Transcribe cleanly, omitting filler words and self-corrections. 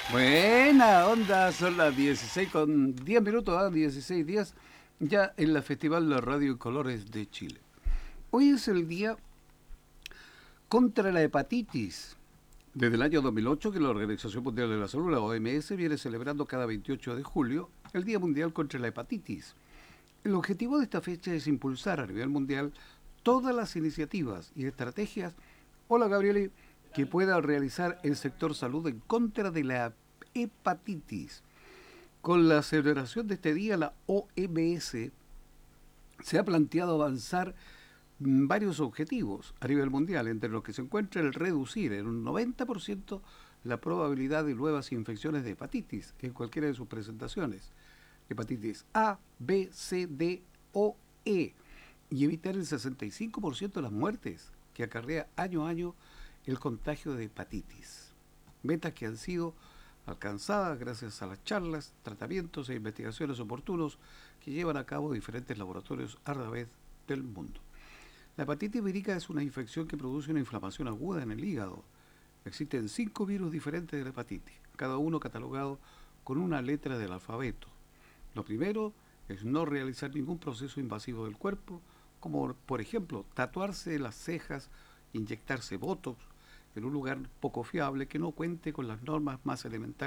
Buena onda, son las 16 con 10 minutos, 16 días, ya en la Festival de Radio y Colores de Chile. Hoy es el día contra la hepatitis. Desde el año 2008 que la Organización Mundial de la Salud, la OMS, viene celebrando cada 28 de julio el Día Mundial contra la Hepatitis. El objetivo de esta fecha es impulsar a nivel mundial todas las iniciativas y estrategias, hola Gabrieli, que pueda realizar el sector salud en contra de la hepatitis. Con la celebración de este día, la OMS se ha planteado avanzar varios objetivos a nivel mundial, entre los que se encuentra el reducir en un 90% la probabilidad de nuevas infecciones de hepatitis en cualquiera de sus presentaciones, hepatitis A, B, C, D o E, y evitar el 65% de las muertes que acarrea año a año el contagio de hepatitis. Metas que han sido alcanzadas gracias a las charlas, tratamientos e investigaciones oportunos que llevan a cabo diferentes laboratorios a través del mundo. La hepatitis vírica es una infección que produce una inflamación aguda en el hígado. Existen 5 virus diferentes de la hepatitis, cada uno catalogado con una letra del alfabeto. Lo primero es no realizar ningún proceso invasivo del cuerpo, como por ejemplo tatuarse las cejas, inyectarse botox en un lugar poco fiable que no cuente con las normas más elementales